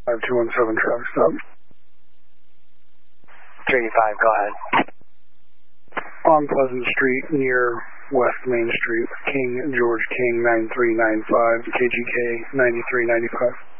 5217 traffic stop. 385, go ahead. On Pleasant Street near West Main Street, King, George King, 9395, KGK 9395.